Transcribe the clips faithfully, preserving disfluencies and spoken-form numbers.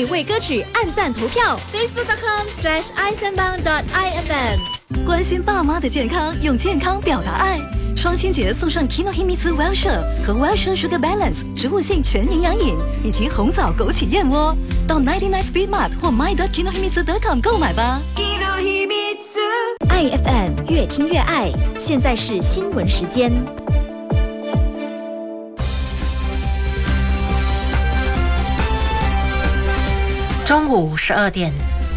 以为歌曲按赞投票 ，facebook dot com slash i 三帮 dot i f m。 关心爸妈的健康，用健康表达爱。双亲节送上 Kinohimitsu Wellshire 和 Wellshire Sugar Balance 植物性全营养饮，以及红枣枸杞燕窝。到 ninety-nine Speed Mart 或 my dot kinohimitsu dot com 购买吧。 I F M 越听越爱，现在是新闻时间。 中午十二点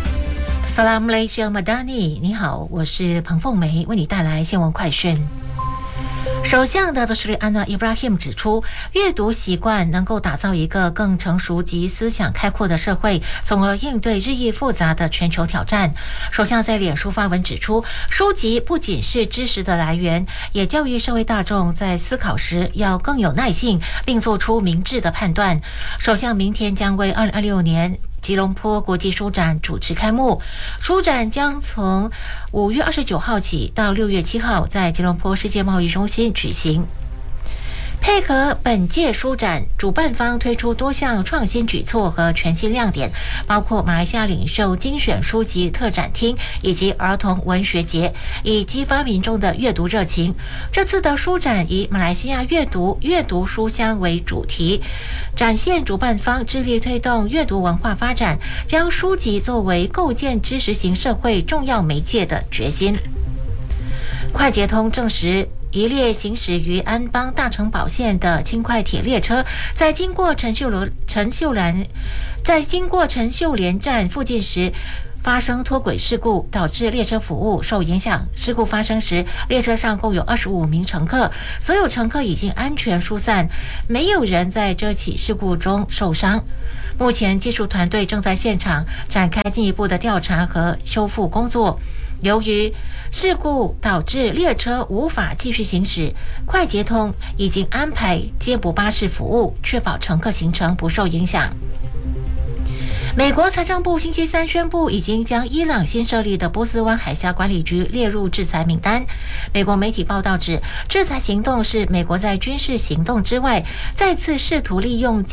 Salam Malaysia Madani， 你好，我是彭凤梅，为你带来新闻快讯。首相的斯里安纳伊布拉辛指出，阅读习惯能够打造一个更成熟及思想开阔的社会，从而应对日益复杂的全球挑战。首相在脸书发文指出，书籍不仅是知识的来源，也教育社会大众在思考时要更有耐性，并做出明智的判断。首相明天将为二零二六年吉隆坡国际书展主持开幕，书展将从五月二十九号起到六月七号在吉隆坡世界贸易中心举行。配合本届书展，主办方推出多项创新举措和全新亮点，包括马来西亚领袖精选书籍特展厅以及儿童文学节，以激发民众的阅读热情。这次的书展以马来西亚阅读阅读书香为主题，展现主办方致力推动阅读文化发展，将书籍作为构建知识型社会重要媒介的决心。快捷通证实，一列行驶于安邦大城堡线的轻快铁列车，在经过陈秀罗陈秀兰在经过陈秀莲站附近时发生脱轨事故，导致列车服务受影响。事故发生时，列车上共有二十五名乘客，所有乘客已经安全疏散，没有人在这起事故中受伤。目前技术团队正在现场展开进一步的调查和修复工作。由于事故导致列车无法继续行驶，快捷通已经安排接驳巴士服务，确保乘客行程不受影响。美国财政部星期三宣布，已经将伊朗新设立的波斯湾海峡管理局列入制裁名单。美国媒体报道指，制裁行动是美国在军事行动之外再次试图利用